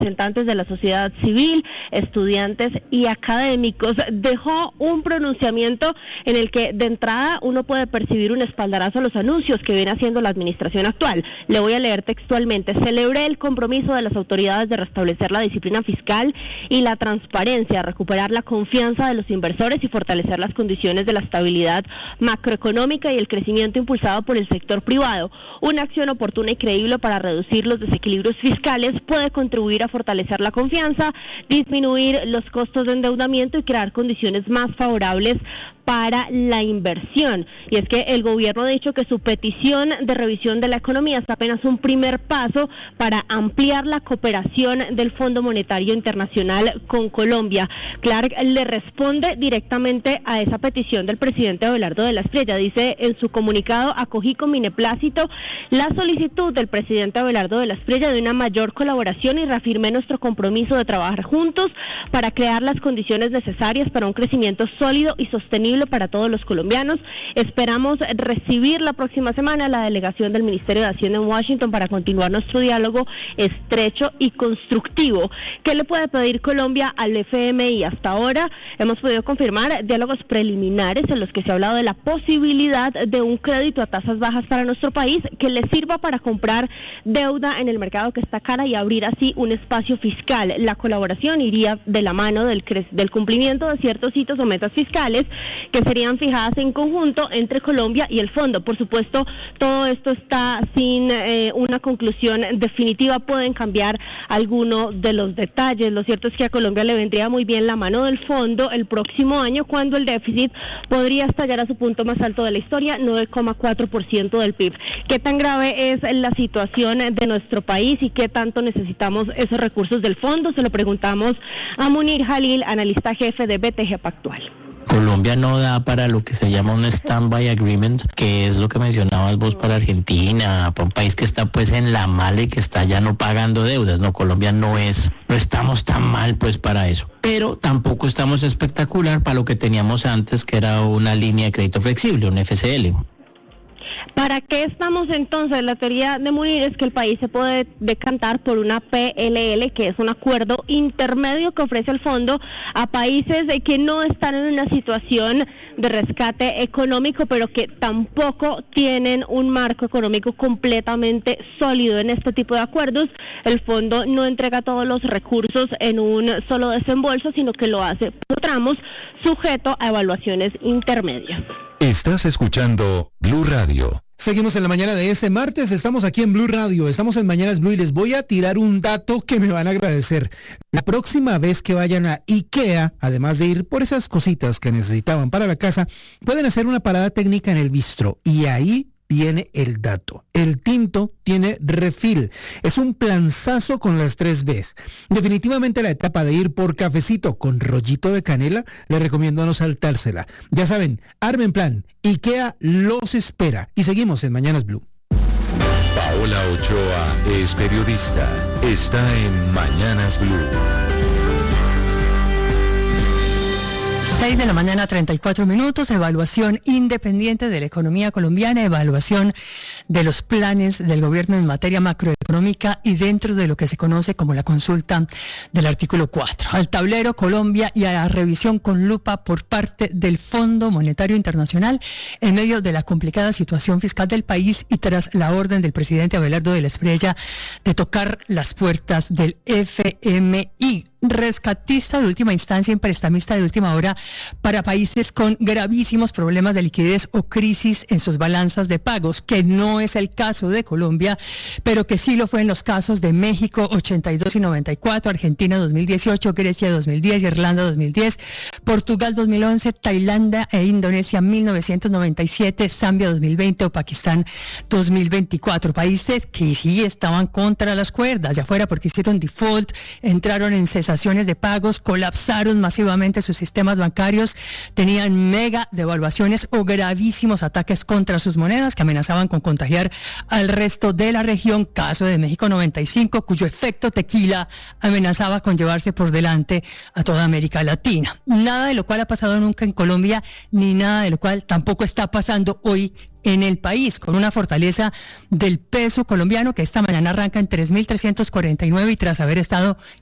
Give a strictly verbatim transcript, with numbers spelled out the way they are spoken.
representantes de la sociedad civil, estudiantes y académicos, dejó un pronunciamiento en el que de entrada uno puede percibir un espaldarazo a los anuncios que viene haciendo la administración actual. Le voy a leer textualmente: celebré el compromiso de las autoridades de restablecer la disciplina fiscal y la transparencia, recuperar la confianza de los inversores y fortalecer las condiciones de la estabilidad macroeconómica y el crecimiento impulsado por el sector privado. Una acción oportuna y creíble para reducir los desequilibrios fiscales puede contribuir a fortalecer la confianza, disminuir los costos de endeudamiento y crear condiciones más favorables para la inversión. Y es que el gobierno ha dicho que su petición de revisión de la economía es apenas un primer paso para ampliar la cooperación del Fondo Monetario Internacional con Colombia. Clark le responde directamente a esa petición del presidente Abelardo de la Espriella. Dice en su comunicado: acogí con beneplácito la solicitud del presidente Abelardo de la Espriella de una mayor colaboración y reafirmé nuestro compromiso de trabajar juntos para crear las condiciones necesarias para un crecimiento sólido y sostenible para todos los colombianos. Esperamos recibir la próxima semana a la delegación del Ministerio de Hacienda en Washington para continuar nuestro diálogo estrecho y constructivo. ¿Qué le puede pedir Colombia al F M I? Hasta ahora hemos podido confirmar diálogos preliminares en los que se ha hablado de la posibilidad de un crédito a tasas bajas para nuestro país que le sirva para comprar deuda en el mercado que está cara y abrir así un espacio fiscal. La colaboración iría de la mano del, cre- del cumplimiento de ciertos hitos o metas fiscales que serían fijadas en conjunto entre Colombia y el fondo. Por supuesto, todo esto está sin eh, una conclusión definitiva, pueden cambiar algunos de los detalles. Lo cierto es que a Colombia le vendría muy bien la mano del fondo el próximo año, cuando el déficit podría estallar a su punto más alto de la historia, nueve coma cuatro por ciento del P I B. ¿Qué tan grave es la situación de nuestro país y qué tanto necesitamos esos recursos del fondo? Se lo preguntamos a Munir Jalil, analista jefe de B T G Pactual. Colombia no da para lo que se llama un stand-by agreement, que es lo que mencionabas vos para Argentina, para un país que está pues en la mala y que está ya no pagando deudas. No, Colombia no es, no estamos tan mal pues para eso. Pero tampoco estamos espectacular para lo que teníamos antes, que era una línea de crédito flexible, un F C L. ¿Para qué estamos entonces? La teoría de Munir es que el país se puede decantar por una P L L, que es un acuerdo intermedio que ofrece el fondo a países que no están en una situación de rescate económico, pero que tampoco tienen un marco económico completamente sólido. En este tipo de acuerdos, el fondo no entrega todos los recursos en un solo desembolso, sino que lo hace por tramos, sujeto a evaluaciones intermedias. Estás escuchando Blue Radio. Seguimos en la mañana de este martes, estamos aquí en Blue Radio, estamos en Mañanas Blue y les voy a tirar un dato que me van a agradecer. La próxima vez que vayan a IKEA, además de ir por esas cositas que necesitaban para la casa, pueden hacer una parada técnica en el bistro y ahí viene el dato. El tinto tiene refill. Es un planzazo con las tres Bs. Definitivamente la etapa de ir por cafecito con rollito de canela, les recomiendo no saltársela. Ya saben, armen plan. IKEA los espera. Y seguimos en Mañanas Blue. Paola Ochoa es periodista. Está en Mañanas Blue. seis de la mañana, treinta y cuatro minutos, evaluación independiente de la economía colombiana, evaluación de los planes del gobierno en materia macroeconómica y dentro de lo que se conoce como la consulta del artículo cuatro. Al tablero Colombia y a la revisión con lupa por parte del Fondo Monetario Internacional en medio de la complicada situación fiscal del país y tras la orden del presidente Abelardo de la Espriella de tocar las puertas del F M I. Rescatista de última instancia y prestamista de última hora para países con gravísimos problemas de liquidez o crisis en sus balanzas de pagos, que no es el caso de Colombia, pero que sí lo fue en los casos de México ochenta y dos y noventa y cuatro, Argentina dos mil dieciocho, Grecia dos mil diez, Irlanda dos mil diez, Portugal dos mil once, Tailandia e Indonesia mil novecientos noventa y siete, Zambia dos mil veinte o Pakistán dos mil veinticuatro. Países que sí estaban contra las cuerdas, ya fuera porque hicieron default, entraron en cesación de pagos, colapsaron masivamente sus sistemas bancarios, tenían mega devaluaciones o gravísimos ataques contra sus monedas que amenazaban con contagiar al resto de la región. Caso de México noventa y cinco, cuyo efecto tequila amenazaba con llevarse por delante a toda América Latina. Nada de lo cual ha pasado nunca en Colombia, ni nada de lo cual tampoco está pasando hoy en el país, con una fortaleza del peso colombiano que esta mañana arranca en tres mil trescientos cuarenta y nueve y tras haber estado